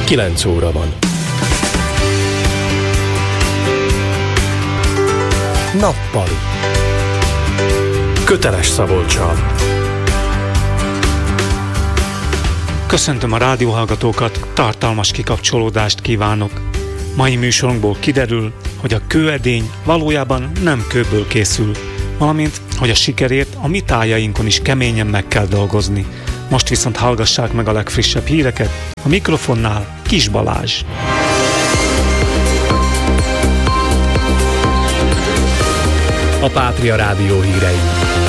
9 óra van. Nappali. Köteles Szabolccsal. Köszöntöm a rádióhallgatókat, tartalmas kikapcsolódást kívánok. Mai műsorunkból kiderül, hogy a kőedény valójában nem kőből készül, valamint, hogy a sikerért a mi tájainkon is keményen meg kell dolgozni. Most viszont hallgassák meg a legfrissebb híreket, a mikrofonnál Kis Balázs. A Pátria Rádió hírei.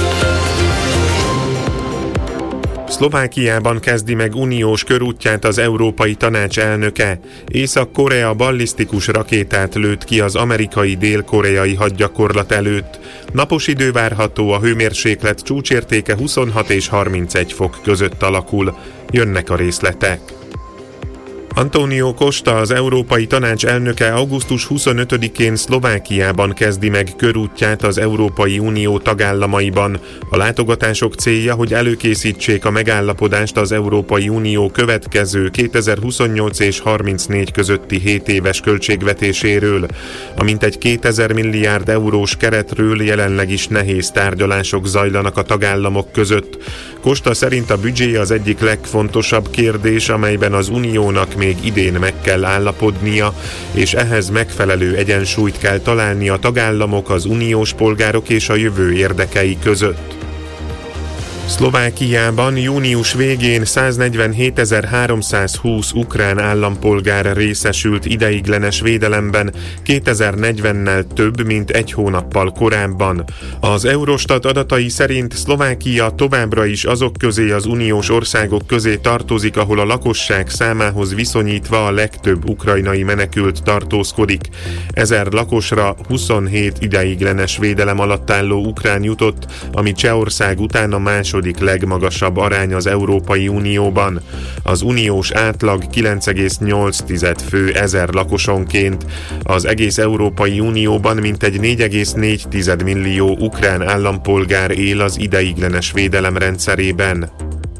Szlovákiában kezdi meg uniós körútját az Európai Tanács elnöke. Észak-Korea ballisztikus rakétát lőtt ki az amerikai dél-koreai hadgyakorlat előtt. Napos idő várható, a hőmérséklet csúcsértéke 26 és 31 fok között alakul. Jönnek a részletek. Antonio Costa, az Európai Tanács elnöke augusztus 25-én Szlovákiában kezdi meg körútját az Európai Unió tagállamaiban. A látogatások célja, hogy előkészítsék a megállapodást az Európai Unió következő 2028 és 34 közötti 7 éves költségvetéséről. A mintegy 2000 milliárd eurós keretről jelenleg is nehéz tárgyalások zajlanak a tagállamok között. Costa szerint a büdzsé az egyik legfontosabb kérdés, amelyben az uniónak még idén meg kell állapodnia, és ehhez megfelelő egyensúlyt kell találni a tagállamok, az uniós polgárok és a jövő érdekei között. Szlovákiában június végén 147.320 ukrán állampolgár részesült ideiglenes védelemben, 2040-nel több, mint egy hónappal korábban. Az Eurostat adatai szerint Szlovákia továbbra is azok közé, az uniós országok közé tartozik, ahol a lakosság számához viszonyítva a legtöbb ukrajnai menekült tartózkodik. 1000 lakosra 27 ideiglenes védelem alatt álló ukrán jutott, ami Csehország után a második legmagasabb arány az Európai Unióban. Az uniós átlag 9,8 fő 1000 lakosonként. Az egész Európai Unióban mintegy 4,4 millió ukrán állampolgár él az ideiglenes védelem rendszerében.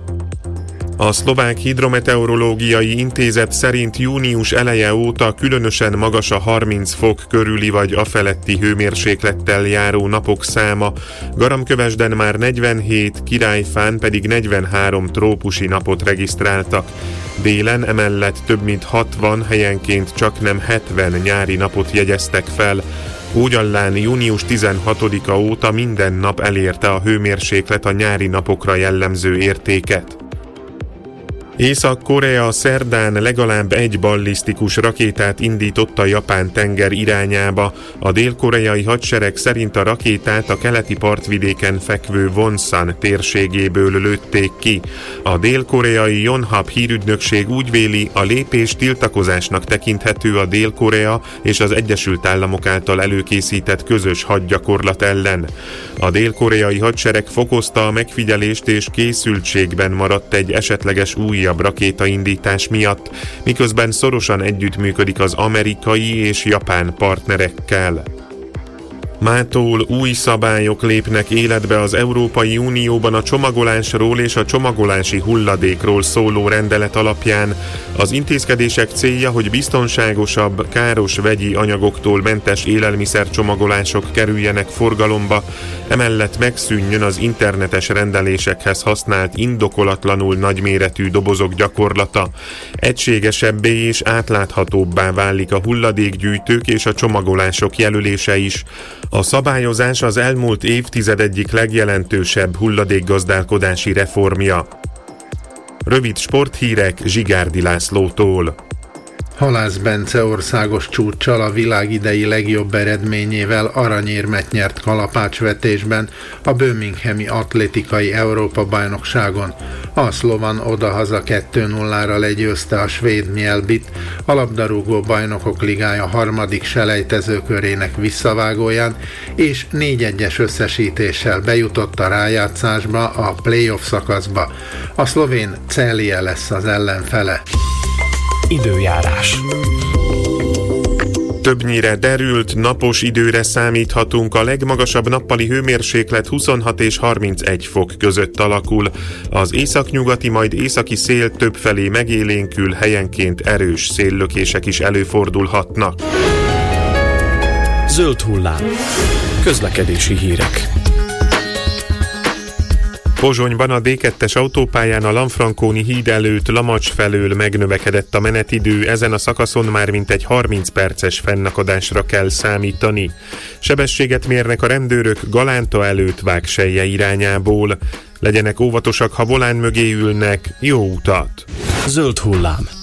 A Szlovák Hidrometeorológiai Intézet szerint június eleje óta különösen magas a 30 fok körüli vagy afeletti hőmérséklettel járó napok száma, Garamkövesden már 47, Királyfán pedig 43 trópusi napot regisztráltak. Délen emellett több mint 60, helyenként csaknem 70 nyári napot jegyeztek fel. Hógyallán június 16-a óta minden nap elérte a hőmérséklet a nyári napokra jellemző értéket. Észak-Korea szerdán legalább egy ballisztikus rakétát indított a japán tenger irányába. A dél-koreai hadsereg szerint a rakétát a keleti partvidéken fekvő Wonsan térségéből lőtték ki. A dél-koreai Yonhap hírügynökség úgy véli, a lépés tiltakozásnak tekinthető a Dél-Korea és az Egyesült Államok által előkészített közös hadgyakorlat ellen. A dél-koreai hadsereg fokozta a megfigyelést és készültségben maradt egy esetleges újabb rakétaindítás miatt, miközben szorosan együttműködik az amerikai és japán partnerekkel. Mától új szabályok lépnek életbe az Európai Unióban a csomagolásról és a csomagolási hulladékról szóló rendelet alapján. Az intézkedések célja, hogy biztonságosabb, káros vegyi anyagoktól mentes élelmiszercsomagolások kerüljenek forgalomba, emellett megszűnjön az internetes rendelésekhez használt indokolatlanul nagyméretű dobozok gyakorlata. Egységesebbé és átláthatóbbá válik a hulladékgyűjtők és a csomagolások jelölése is. A szabályozás az elmúlt évtized egyik legjelentősebb hulladékgazdálkodási reformja. Rövid sporthírek Zsigárdi Lászlótól. Halász Bence országos csúccsal, a világ idei legjobb eredményével aranyérmet nyert kalapácsvetésben a birminghami atlétikai Európa-bajnokságon. A szlovan odahaza 2-0-ra legyőzte a svéd Mjällbyt, a labdarúgó bajnokok ligája harmadik selejtezőkörének visszavágóján, és 4-1-es összesítéssel bejutott a rájátszásba, a play-off szakaszba. A szlovén Celje lesz az ellenfele. Időjárás. Többnyire derült, napos időre számíthatunk, a legmagasabb nappali hőmérséklet 26 és 31 fok között alakul. Az északnyugati, majd északi szél többfelé megélénkül, helyenként erős széllökések is előfordulhatnak. Zöld hullám. Közlekedési hírek. Pozsonyban a D2-es autópályán a Lanfranconi híd előtt Lamacs felől megnövekedett a menetidő, ezen a szakaszon már mintegy 30 perces fennakadásra kell számítani. Sebességet mérnek a rendőrök Galánta előtt Vágselje irányából. Legyenek óvatosak, ha volán mögé ülnek, jó utat! Zöld hullám.